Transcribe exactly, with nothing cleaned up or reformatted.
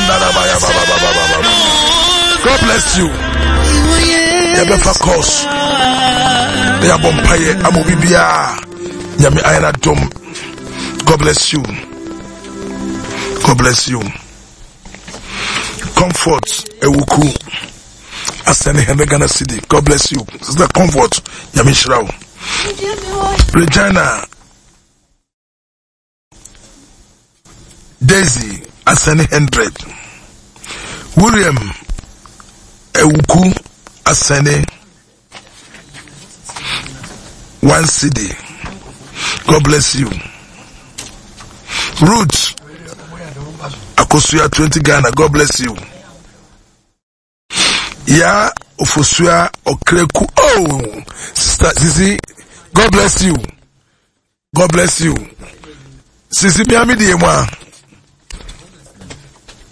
God bless you. Never course. They are bompaye amobibia. Nyame ayana dom. God bless you. God bless you. Comfort ewuku. Asane Ghana City. God bless you. Sister Comfort. Nyame shirawo. Regina Daisy Asane hundred. William Ewuku Asane one city. God bless you. Ruth Akosuya twenty Ghana. God bless you. Ya Ofosua Okreku. Oh, Sister Sisi. God bless you. God bless you. Sisi Miami Diemwa.